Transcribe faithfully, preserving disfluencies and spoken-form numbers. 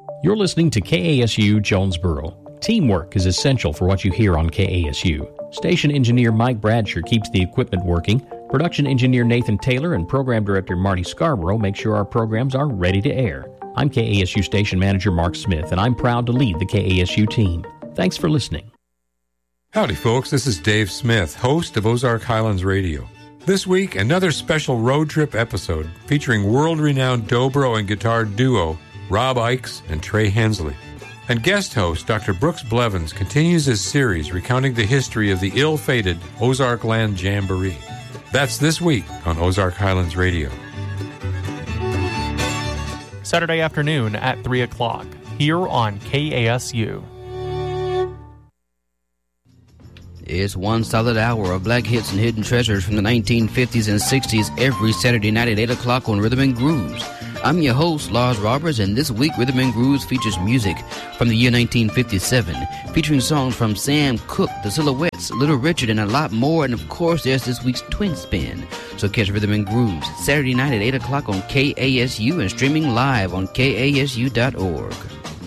You're listening to K A S U Jonesboro. Teamwork is essential for what you hear on K A S U. Station engineer Mike Bradsher keeps the equipment working. Production engineer Nathan Taylor and program director Marty Scarborough make sure our programs are ready to air. I'm K A S U station manager Mark Smith, and I'm proud to lead the K A S U team. Thanks for listening. Howdy, folks. This is Dave Smith, host of Ozark Highlands Radio. This week, another special road trip episode featuring world-renowned dobro and guitar duo Rob Ikes and Trey Hensley. And guest host Doctor Brooks Blevins continues his series recounting the history of the ill-fated Ozark Land Jamboree. That's this week on Ozark Highlands Radio. Saturday afternoon at three o'clock, here on K A S U. It's one solid hour of black hits and hidden treasures from the nineteen fifties and sixties every Saturday night at eight o'clock on Rhythm and Grooves. I'm your host, Lars Roberts, and this week Rhythm and Grooves features music from the year nineteen fifty-seven, featuring songs from Sam Cooke, The Silhouettes, Little Richard, and a lot more. And of course, there's this week's Twin Spin. So catch Rhythm and Grooves Saturday night at eight o'clock on K A S U and streaming live on K A S U dot org.